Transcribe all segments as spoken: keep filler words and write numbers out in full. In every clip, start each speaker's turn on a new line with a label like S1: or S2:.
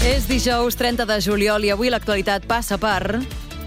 S1: És dijous trenta de juliol i avui l'actualitat passa per...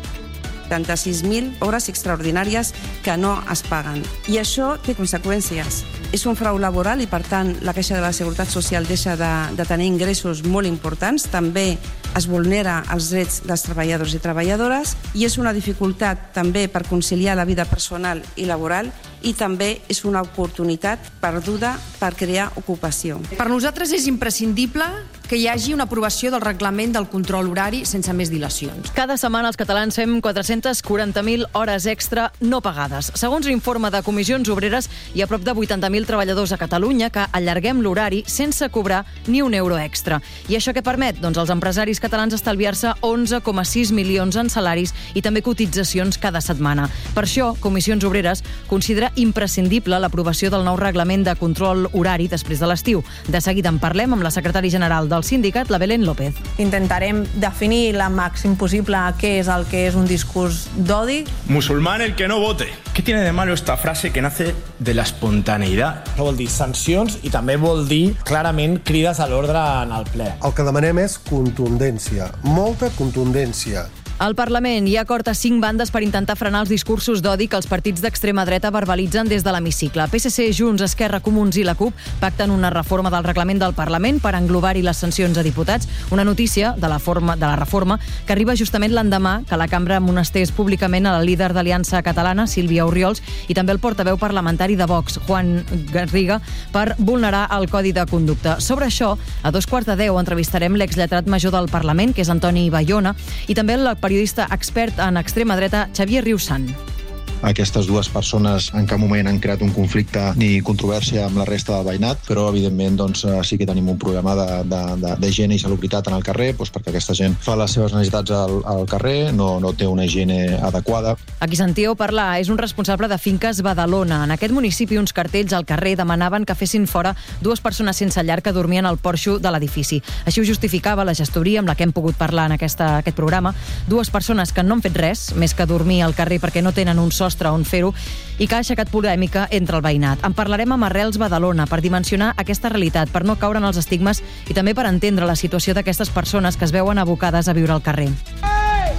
S2: trenta-sis mil hores extraordinàries que no es paguen. I això té conseqüències. És un frau laboral i, per tant, la Caixa de la Seguretat Social deixa de, de tenir ingressos molt importants. També es vulnera els drets dels treballadors i treballadores i és una dificultat també per conciliar la vida personal i laboral i també és una oportunitat perduda per crear ocupació.
S3: Per nosaltres és imprescindible que hi hagi una aprovació del reglament del control horari sense més dilacions.
S1: Cada setmana els catalans fem quatre-centes quaranta mil hores extra no pagades. Segons l'informe de Comissions Obreres, hi ha prop de vuitanta mil treballadors a Catalunya que allarguem l'horari sense cobrar ni un euro extra. I això què permet? Doncs als empresaris catalans estalviar-se onze coma sis milions en salaris i també cotitzacions cada setmana. Per això, Comissions Obreres considera imprescindible l'aprovació del nou reglament de control horari després de l'estiu. De seguida en parlem amb la secretària general del sindicat, la Belén López.
S4: Intentarem definir la màxim possible què és el que és un discurs d'odi.
S5: Musulmán el que no vote. ¿Qué tiene de malo esta frase que nace de la espontaneidad?
S6: Vol dir sancions i també vol dir clarament crides a l'ordre en el ple.
S7: El que demanem és contundència, molta contundència.
S1: Al Parlament hi ha acord a cinc bandes per intentar frenar els discursos d'odi que els partits d'extrema dreta verbalitzen des de l'hemicicle. P S C, Junts, Esquerra, Comuns i la CUP pacten una reforma del reglament del Parlament per englobar-hi les sancions a diputats. Una notícia de la, forma, de la reforma que arriba justament l'endemà que la cambra amonestés públicament a la líder d'Aliança Catalana, Sílvia Orriols, i també el portaveu parlamentari de Vox, Juan Garriga, per vulnerar el Codi de Conducta. Sobre això, a dos quarts de deu entrevistarem l'exlletrat major del Parlament, que és Antoni Bayona, i també el periodista expert en extrema dreta, Xavier Riussan.
S8: Aquestes dues persones en cap moment han creat un conflicte ni controvèrsia amb la resta del veïnat, però evidentment doncs, sí que tenim un problema de, de, de, de higiene i salubritat en el carrer, doncs, perquè aquesta gent fa les seves necessitats al, al carrer, no, no té una higiene adequada.
S1: A qui sentíeu parlar és un responsable de Finques Badalona. En aquest municipi uns cartells al carrer demanaven que fessin fora dues persones sense llar que dormien al porxo de l'edifici. Així ho justificava la gestoria amb la que hem pogut parlar en aquesta, aquest programa. Dues persones que no han fet res, més que dormir al carrer perquè no tenen un sostre on fer-ho, i que ha aixecat polèmica entre el veïnat. En parlarem amb Arrels Badalona per dimensionar aquesta realitat, per no caure en els estigmes i també per entendre la situació d'aquestes persones que es veuen abocades a viure al carrer. Ei!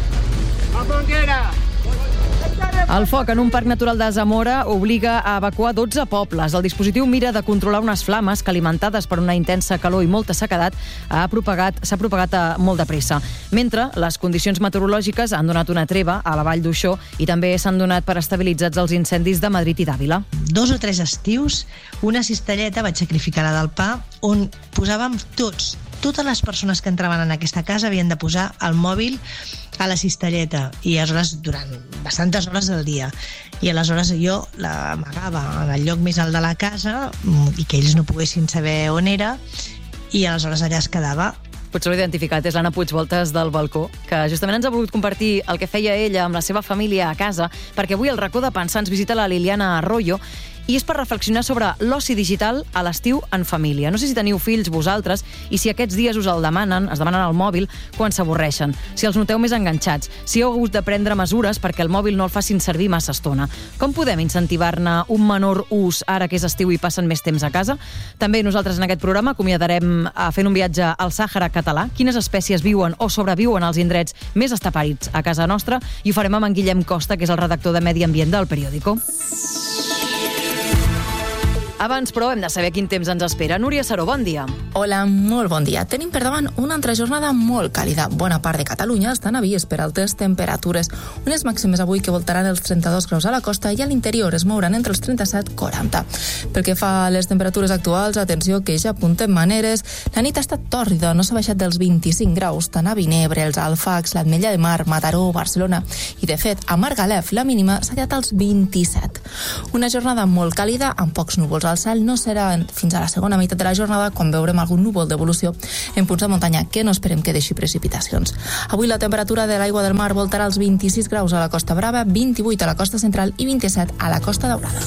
S1: A Fonguera! El foc en un parc natural de Zamora obliga a evacuar dotze pobles. El dispositiu mira de controlar unes flames que, alimentades per una intensa calor i molta sequedat, ha propagat, s'ha propagat a molt de pressa. Mentre les condicions meteorològiques han donat una treva a la vall d'Uixó i també s'han donat per estabilitzats els incendis de Madrid i d'Àvila.
S9: Dos o tres estius, una cistelleta, vaig sacrificar la del pa, on posàvem tots, totes les persones que entraven en aquesta casa havien de posar el mòbil a la cistelleta i aleshores durant bastantes hores del dia, i aleshores jo l'amagava en el lloc més alt de la casa i que ells no poguessin saber on era, i aleshores allà es quedava.
S1: Potser l'he identificat, és l'Anna Puigvoltes del balcó, que justament ens ha volgut compartir el que feia ella amb la seva família a casa, perquè avui al racó de pensar ens visita la Liliana Arroyo, i és per reflexionar sobre l'oci digital a l'estiu en família. No sé si teniu fills vosaltres i si aquests dies us el demanen, es demanen al mòbil quan s'avorreixen, si els noteu més enganxats, si heu hagut de prendre mesures perquè el mòbil no el facin servir massa estona. Com podem incentivar-ne un menor ús ara que és estiu i passen més temps a casa? També nosaltres en aquest programa acomiadarem fent un viatge al Sàhara català, quines espècies viuen o sobreviuen als indrets més estaparits a casa nostra, i ho farem amb en Guillem Costa, que és el redactor de Medi Ambient del periòdico. Abans, però, hem de saber quin temps ens espera. Núria Saró, bon dia.
S10: Hola, molt bon dia. Tenim per davant una altra jornada molt càlida. Bona part de Catalunya estan a vies per altes temperatures. Unes màximes avui que voltaran els trenta-dos graus a la costa i a l'interior es mouran entre els trenta-set i quaranta. Pel que fa a les temperatures actuals, atenció que ja apuntem maneres. La nit ha estat tòrrida, no s'ha baixat dels vint-i-cinc graus, tant a Vinebre, els Alfacs, l'Ametlla de Mar, Mataró, Barcelona. I, de fet, a Margalef la mínima s'ha tallat als vint-i-set. Una jornada molt càlida, amb pocs núvols al cel, no serà fins a la segona meitat de la jornada quan veurem algun núvol d'evolució en punts de muntanya que no esperem que deixi precipitacions. Avui la temperatura de l'aigua del mar voltarà als vint-i-sis graus a la Costa Brava, vint-i-vuit a la costa central i vint-i-set a la Costa Daurada.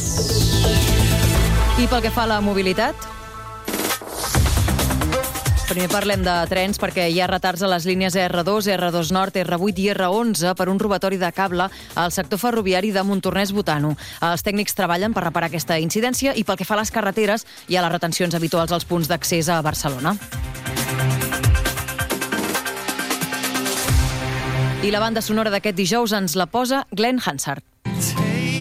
S1: I pel que fa a la mobilitat? Primer parlem de trens perquè hi ha retards a les línies erre dos, erre dos Nord, erre vuit i erre onze per un robatori de cable al sector ferroviari de Montornès-Botano. Els tècnics treballen per reparar aquesta incidència i pel que fa a les carreteres hi ha les retencions habituals als punts d'accés a Barcelona. I la banda sonora d'aquest dijous ens la posa Glenn Hansard.